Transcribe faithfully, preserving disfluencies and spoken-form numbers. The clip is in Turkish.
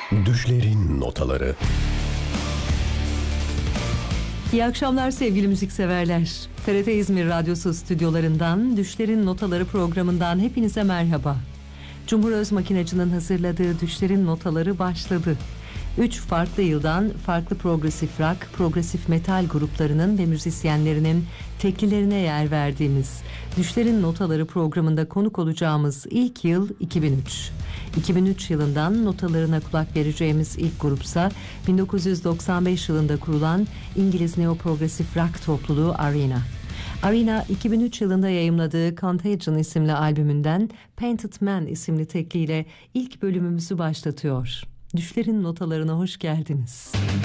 Düşlerin notaları. İyi akşamlar sevgili müzikseverler. T R T İzmir Radyosu stüdyolarından Düşlerin Notaları programından hepinize merhaba. Cumhur Özmakinacı'nın hazırladığı Düşlerin Notaları başladı. Üç farklı yıldan farklı progresif rock, progresif metal gruplarının ve müzisyenlerinin teklilerine yer verdiğimiz Düşlerin Notaları programında konuk olacağımız ilk yıl iki bin üç. iki bin üç yılından notalarına kulak vereceğimiz ilk grupsa bin dokuz yüz doksan beş yılında kurulan İngiliz neoprogresif rock topluluğu Arena. Arena iki bin üç yılında yayımladığı Contagion isimli albümünden Painted Man isimli tekliyle ilk bölümümüzü başlatıyor. Düşlerin notalarına hoş geldiniz.